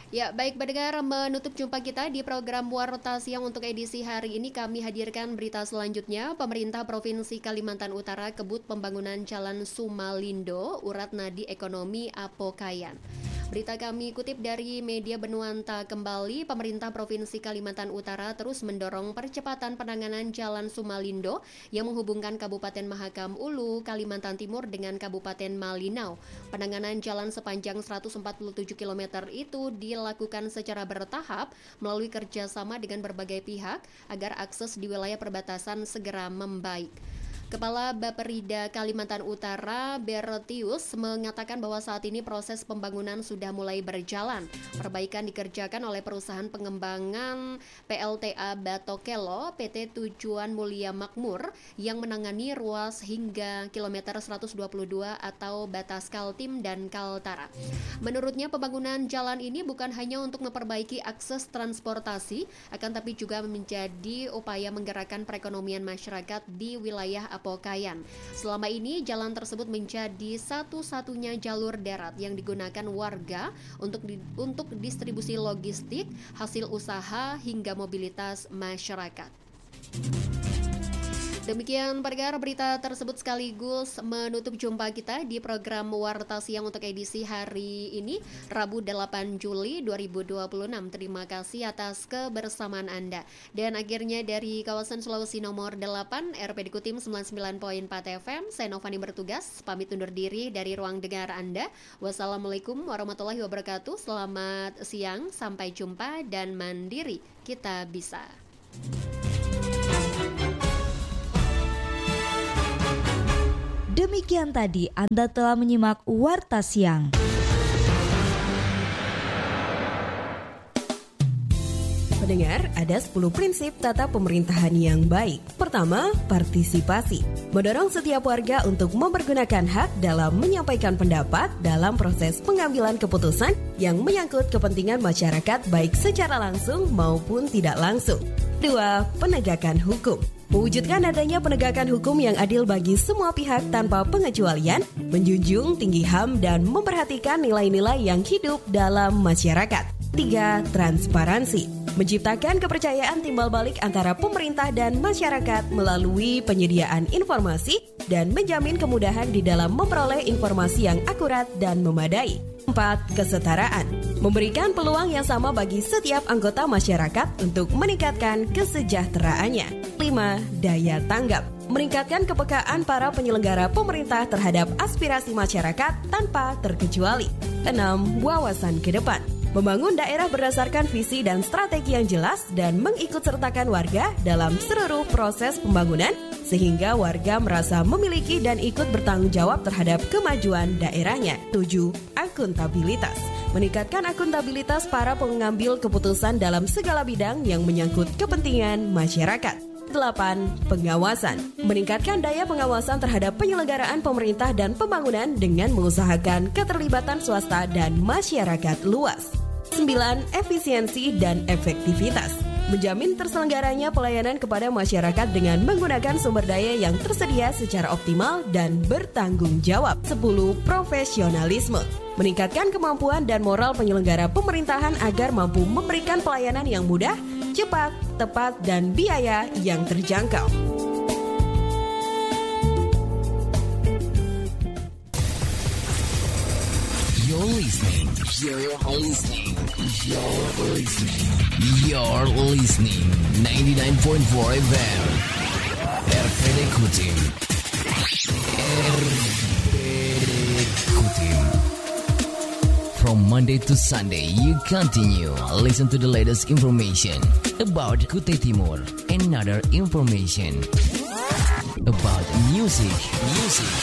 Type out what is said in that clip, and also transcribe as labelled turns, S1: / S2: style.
S1: Ya, baik pendengar, menutup jumpa kita di program Warta Siang untuk edisi hari ini kami hadirkan berita selanjutnya. Pemerintah Provinsi Kalimantan Utara kebut pembangunan Jalan Sumalindo, urat nadi ekonomi Apokayan. Berita kami kutip dari media Benuanta kembali, pemerintah Provinsi Kalimantan Utara terus mendorong percepatan penanganan Jalan Sumalindo yang menghubungkan Kabupaten Mahakam Ulu, Kalimantan Timur dengan Kabupaten Malinau. Penanganan jalan sepanjang 147 km itu dilakukan secara bertahap melalui kerjasama dengan berbagai pihak agar akses di wilayah perbatasan segera membaik. Kepala Bapperida Kalimantan Utara, Bertius, mengatakan bahwa saat ini proses pembangunan sudah mulai berjalan. Perbaikan dikerjakan oleh perusahaan pengembangan PLTA Batokelo, PT Tujuan Mulia Makmur, yang menangani ruas hingga kilometer 122 atau batas Kaltim dan Kaltara. Menurutnya, pembangunan jalan ini bukan hanya untuk memperbaiki akses transportasi, akan tapi juga menjadi upaya menggerakkan perekonomian masyarakat di wilayah Apokayan. Selama ini jalan tersebut menjadi satu-satunya jalur darat yang digunakan warga untuk distribusi logistik, hasil usaha hingga mobilitas masyarakat. Demikian pendengar, berita tersebut sekaligus menutup jumpa kita di program Warta Siang untuk edisi hari ini, Rabu 8 Juli 2026. Terima kasih atas kebersamaan Anda. Dan akhirnya dari kawasan Sulawesi nomor 8, RPD Kutim 99.4 FM, saya Novani bertugas, pamit undur diri dari ruang dengar Anda. Wassalamualaikum warahmatullahi wabarakatuh. Selamat siang, sampai jumpa, dan mandiri kita bisa.
S2: Demikian tadi Anda telah menyimak Warta Siang.
S3: Pendengar, ada 10 prinsip tata pemerintahan yang baik. Pertama, partisipasi. Mendorong setiap warga untuk mempergunakan hak dalam menyampaikan pendapat dalam proses pengambilan keputusan yang menyangkut kepentingan masyarakat baik secara langsung maupun tidak langsung. 2. Penegakan hukum. Mewujudkan adanya penegakan hukum yang adil bagi semua pihak tanpa pengecualian, menjunjung tinggi HAM dan memperhatikan nilai-nilai yang hidup dalam masyarakat. 3. Transparansi. Menciptakan kepercayaan timbal balik antara pemerintah dan masyarakat melalui penyediaan informasi dan menjamin kemudahan di dalam memperoleh informasi yang akurat dan memadai. 4. Kesetaraan. Memberikan peluang yang sama bagi setiap anggota masyarakat untuk meningkatkan kesejahteraannya. 5. Daya tanggap. Meningkatkan kepekaan para penyelenggara pemerintah terhadap aspirasi masyarakat tanpa terkecuali. 6. Wawasan ke depan. Membangun daerah berdasarkan visi dan strategi yang jelas dan mengikutsertakan warga dalam seluruh proses pembangunan sehingga warga merasa memiliki dan ikut bertanggung jawab terhadap kemajuan daerahnya. 7. Akuntabilitas. Meningkatkan akuntabilitas para pengambil keputusan dalam segala bidang yang menyangkut kepentingan masyarakat. 8. Pengawasan. Meningkatkan daya pengawasan terhadap penyelenggaraan pemerintah dan pembangunan dengan mengusahakan keterlibatan swasta dan masyarakat luas. 9. Efisiensi dan efektivitas. Menjamin terselenggaranya pelayanan kepada masyarakat dengan menggunakan sumber daya yang tersedia secara optimal dan bertanggung jawab. 10. Profesionalisme. Meningkatkan kemampuan dan moral penyelenggara pemerintahan agar mampu memberikan pelayanan yang mudah, cepat, tepat, dan biaya yang terjangkau.
S4: You're listening 99.4 FM RPD Kutim. From Monday to Sunday, you continue listen to the latest information about Kutai Timur and other information about music.